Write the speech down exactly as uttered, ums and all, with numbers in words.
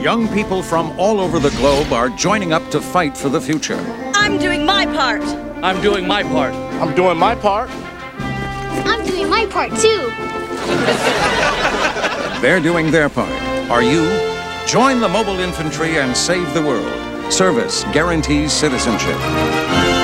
Young people from all over the globe are joining up to fight for the future. I'm doing my part. I'm doing my part. I'm doing my part. I'm doing my part, too. They're doing their part. Are you? Join the Mobile Infantry and save the world. Service guarantees citizenship.